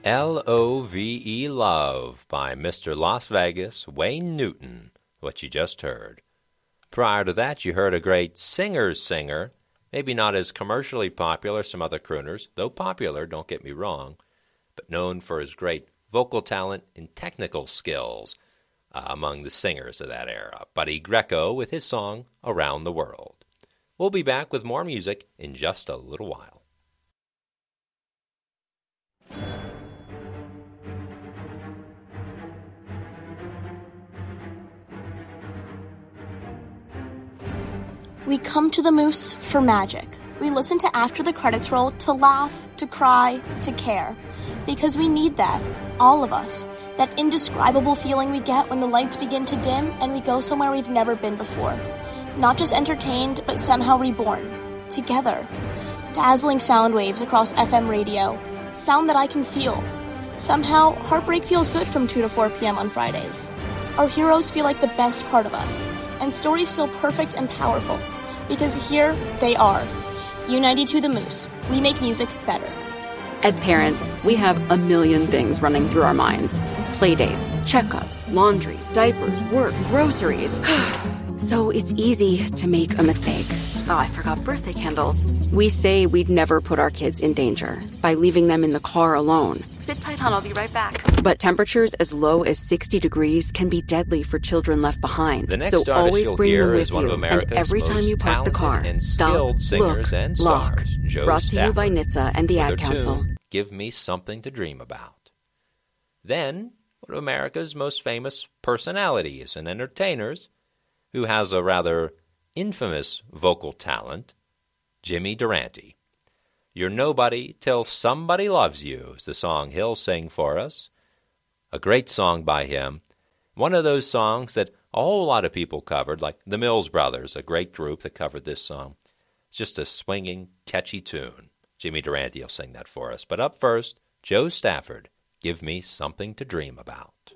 Love, Love by Mr. Las Vegas, Wayne Newton, what you just heard. Prior to that, you heard a great singer's singer, maybe not as commercially popular as some other crooners, though popular, don't get me wrong, but known for his great vocal talent and technical skills among the singers of that era. Buddy Greco with his song, Around the World. We'll be back with more music in just a little while. We come to the Moose for magic. We listen to After the Credits Roll to laugh, to cry, to care. Because we need that, all of us. That indescribable feeling we get when the lights begin to dim and we go somewhere we've never been before. Not just entertained, but somehow reborn. Together. Dazzling sound waves across FM radio. Sound that I can feel. Somehow, heartbreak feels good from 2 to 4 p.m. on Fridays. Our heroes feel like the best part of us. And stories feel perfect and powerful. Because here, they are. U92 The Moose. We make music better. As parents, we have a million things running through our minds. Playdates, checkups, laundry, diapers, work, groceries. So it's easy to make a mistake. Oh, I forgot birthday candles. We say we'd never put our kids in danger by leaving them in the car alone. Sit tight, hon. I'll be right back. But temperatures as low as 60 degrees can be deadly for children left behind. The next so artist always you'll bring hear them with is one you, of America's and every time you park the car, and stop, skilled singers look, and lock. stars, Joe Brought to you Stafford, by NHTSA and the with Ad their Council. tune, Give Me Something to Dream About. Then, one of America's most famous personalities and entertainers, who has a rather infamous vocal talent, Jimmy Durante. You're Nobody Till Somebody Loves You is the song he'll sing for us. A great song by him. One of those songs that a whole lot of people covered, like the Mills Brothers, a great group that covered this song. It's just a swinging, catchy tune. Jimmy Durante will sing that for us. But up first, Joe Stafford, Give Me Something to Dream About.